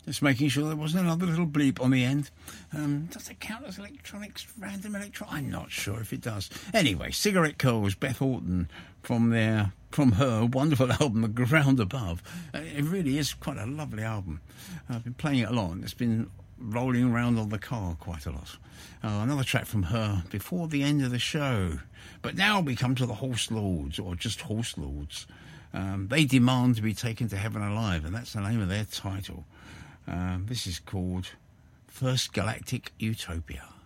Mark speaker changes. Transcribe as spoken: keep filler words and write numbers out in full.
Speaker 1: Just making sure there wasn't another little bleep on the end. Um, does it count as electronics, random electron? I'm not sure if it does. Anyway, Cigarette Curls, Beth Orton, from their, from her wonderful album, The Ground Above. Uh, it really is quite a lovely album. I've been playing it a lot, and it's been rolling around on the car quite a lot. Uh, another track from her before the end of the show. But now we come to the Horse Lords, or just Horse Lords. Um, they demand to be taken to heaven alive, and that's the name of their title. Um, this is called First Galactic Utopia.